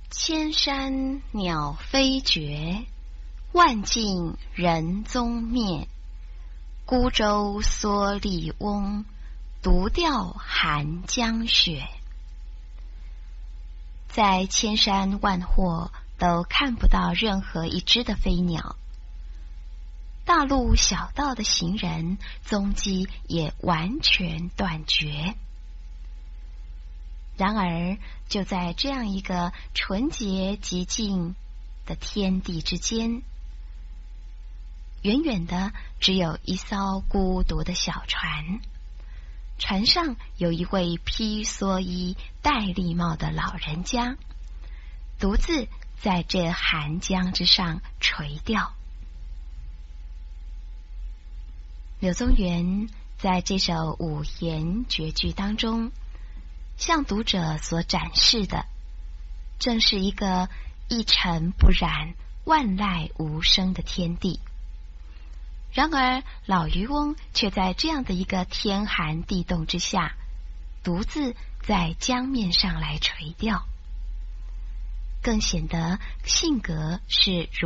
千山鸟飞绝，万径人踪灭。孤舟蓑笠翁，独钓寒江雪。在千山万壑都看不到任何一只的飞鸟，大路小道的行人踪迹也完全断绝。然而，就在这样一个纯洁极静的天地之间，远远的只有一艘孤独的小船，船上有一位披蓑衣戴笠帽的老人家，独自在这寒江之上垂钓。柳宗元在这首五言绝句当中，向读者所展示的，正是一个一尘不染、万籁无声的天地。然而老渔翁却在这样的一个天寒地冻之下，独自在江面上来垂钓，更显得性格是如